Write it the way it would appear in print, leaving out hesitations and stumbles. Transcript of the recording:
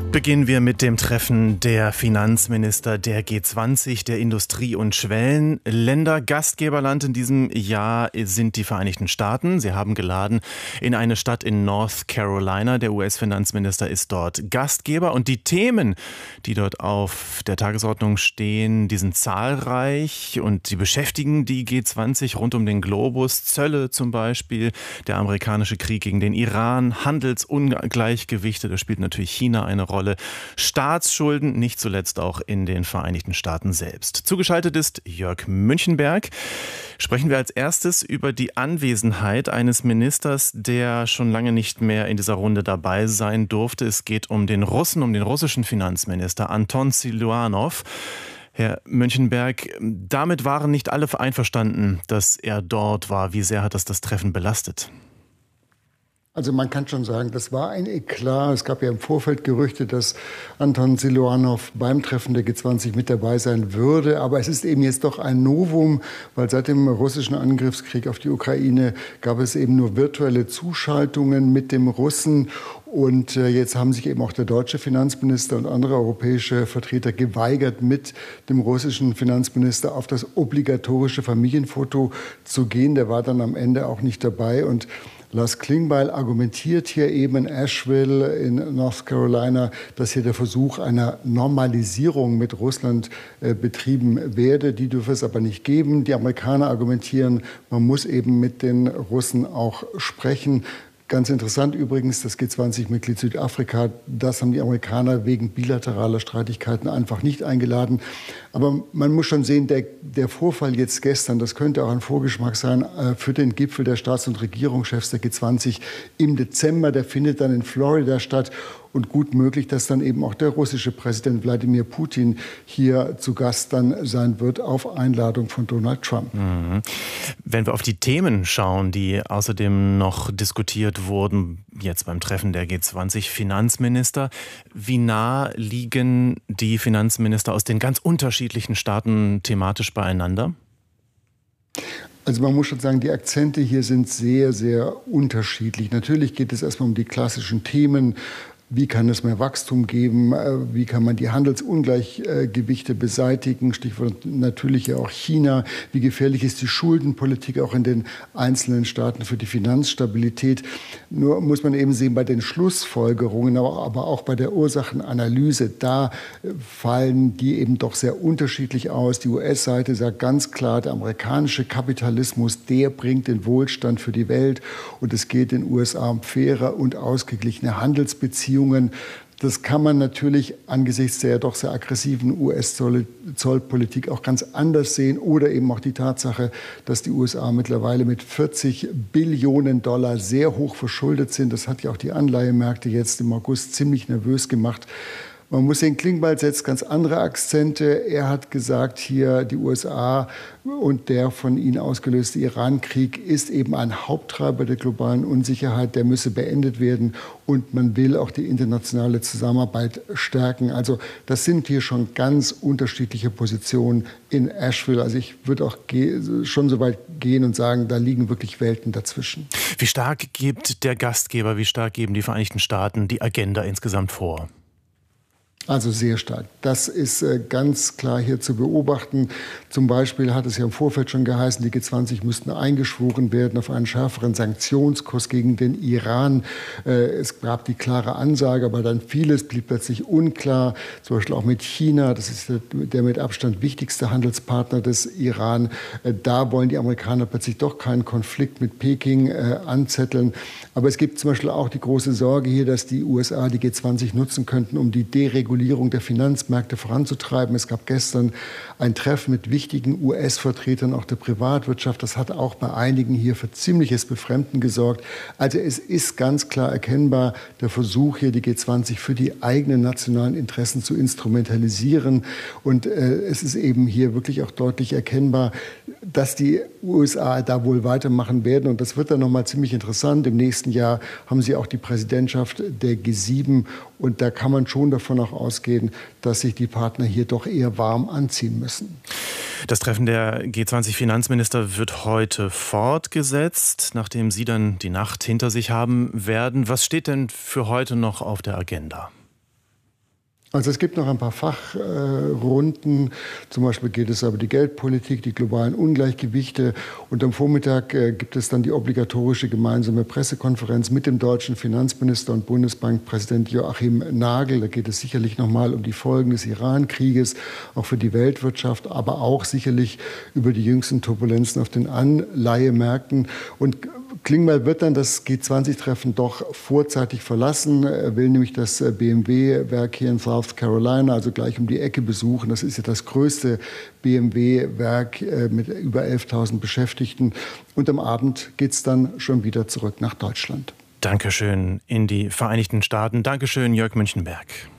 Beginnen wir mit dem Treffen der Finanzminister der G20, der Industrie- und Schwellenländer. Gastgeberland in diesem Jahr sind die Vereinigten Staaten. Sie haben geladen in eine Stadt in North Carolina. Der US-Finanzminister ist dort Gastgeber. Und die Themen, die dort auf der Tagesordnung stehen, die sind zahlreich und sie beschäftigen die G20 rund um den Globus. Zölle zum Beispiel, der amerikanische Krieg gegen den Iran, Handelsungleichgewichte, da spielt natürlich China eine Rolle. Staatsschulden, nicht zuletzt auch in den Vereinigten Staaten selbst. Zugeschaltet ist Jörg Münchenberg. Sprechen wir als erstes über die Anwesenheit eines Ministers, der schon lange nicht mehr in dieser Runde dabei sein durfte. Es geht um den russischen Finanzminister Anton Siluanow. Herr Münchenberg, damit waren nicht alle einverstanden, dass er dort war. Wie sehr hat das Treffen belastet? Also man kann schon sagen, das war ein Eklat. Es gab ja im Vorfeld Gerüchte, dass Anton Siluanow beim Treffen der G20 mit dabei sein würde. Aber es ist eben jetzt doch ein Novum, weil seit dem russischen Angriffskrieg auf die Ukraine gab es eben nur virtuelle Zuschaltungen mit dem Russen. Und jetzt haben sich eben auch der deutsche Finanzminister und andere europäische Vertreter geweigert, mit dem russischen Finanzminister auf das obligatorische Familienfoto zu gehen. Der war dann am Ende auch nicht dabei. Und Lars Klingbeil argumentiert hier eben in Asheville in North Carolina, dass hier der Versuch einer Normalisierung mit Russland betrieben werde. Die dürfe es aber nicht geben. Die Amerikaner argumentieren, man muss eben mit den Russen auch sprechen. Ganz interessant übrigens, das G20-Mitglied Südafrika, das haben die Amerikaner wegen bilateraler Streitigkeiten einfach nicht eingeladen. Aber man muss schon sehen, der Vorfall jetzt gestern, das könnte auch ein Vorgeschmack sein für den Gipfel der Staats- und Regierungschefs der G20 im Dezember. Der findet dann in Florida statt. Und gut möglich, dass dann eben auch der russische Präsident Wladimir Putin hier zu Gast dann sein wird, auf Einladung von Donald Trump. Wenn wir auf die Themen schauen, die außerdem noch diskutiert wurden, jetzt beim Treffen der G20 Finanzminister, wie nah liegen die Finanzminister aus den ganz unterschiedlichen Staaten thematisch beieinander? Also man muss schon sagen, die Akzente hier sind sehr, sehr unterschiedlich. Natürlich geht es erstmal um die klassischen Themen. Wie kann es mehr Wachstum geben? Wie kann man die Handelsungleichgewichte beseitigen? Stichwort natürlich ja auch China. Wie gefährlich ist die Schuldenpolitik auch in den einzelnen Staaten für die Finanzstabilität? Nur muss man eben sehen, bei den Schlussfolgerungen, aber auch bei der Ursachenanalyse, da fallen die eben doch sehr unterschiedlich aus. Die US-Seite sagt ganz klar, der amerikanische Kapitalismus, der bringt den Wohlstand für die Welt. Und es geht den USA um faire und ausgeglichene Handelsbeziehungen. Das kann man natürlich angesichts der doch sehr aggressiven US-Zollpolitik auch ganz anders sehen. Oder eben auch die Tatsache, dass die USA mittlerweile mit 40 Billionen Dollar sehr hoch verschuldet sind. Das hat ja auch die Anleihemärkte jetzt im August ziemlich nervös gemacht. Man muss sehen, Klingbeil setzt ganz andere Akzente. Er hat gesagt, hier die USA und der von ihnen ausgelöste Iran-Krieg ist eben ein Haupttreiber der globalen Unsicherheit. Der müsse beendet werden und man will auch die internationale Zusammenarbeit stärken. Also das sind hier schon ganz unterschiedliche Positionen in Asheville. Also ich würde auch schon so weit gehen und sagen, da liegen wirklich Welten dazwischen. Wie stark gibt der Gastgeber, wie stark geben die Vereinigten Staaten die Agenda insgesamt vor? Also sehr stark. Das ist ganz klar hier zu beobachten. Zum Beispiel hat es ja im Vorfeld schon geheißen, die G20 müssten eingeschworen werden auf einen schärferen Sanktionskurs gegen den Iran. Es gab die klare Ansage, aber dann vieles blieb plötzlich unklar. Zum Beispiel auch mit China, das ist der mit Abstand wichtigste Handelspartner des Iran. Da wollen die Amerikaner plötzlich doch keinen Konflikt mit Peking anzetteln. Aber es gibt zum Beispiel auch die große Sorge hier, dass die USA die G20 nutzen könnten, um die Deregulierung der Finanzmärkte voranzutreiben. Es gab gestern ein Treffen mit wichtigen US-Vertretern auch der Privatwirtschaft. Das hat auch bei einigen hier für ziemliches Befremden gesorgt. Also es ist ganz klar erkennbar, der Versuch hier, die G20 für die eigenen nationalen Interessen zu instrumentalisieren. Und es ist eben hier wirklich auch deutlich erkennbar, dass die USA da wohl weitermachen werden. Und das wird dann nochmal ziemlich interessant. Im nächsten Jahr haben sie auch die Präsidentschaft der G7. Und da kann man schon davon auch ausgehen, dass sich die Partner hier doch eher warm anziehen müssen. Das Treffen der G20-Finanzminister wird heute fortgesetzt, nachdem Sie dann die Nacht hinter sich haben werden. Was steht denn für heute noch auf der Agenda? Also es gibt noch ein paar Fachrunden. Zum Beispiel geht es über die Geldpolitik, die globalen Ungleichgewichte. Und am Vormittag gibt es dann die obligatorische gemeinsame Pressekonferenz mit dem deutschen Finanzminister und Bundesbankpräsident Joachim Nagel. Da geht es sicherlich nochmal um die Folgen des Iran-Krieges, auch für die Weltwirtschaft, aber auch sicherlich über die jüngsten Turbulenzen auf den Anleihemärkten. Und Klingbeil wird dann das G20-Treffen doch vorzeitig verlassen. Er will nämlich das BMW-Werk hier in South Carolina, also gleich um die Ecke, besuchen. Das ist ja das größte BMW-Werk mit über 11.000 Beschäftigten. Und am Abend geht es dann schon wieder zurück nach Deutschland. Dankeschön in die Vereinigten Staaten. Dankeschön, Jörg Münchenberg.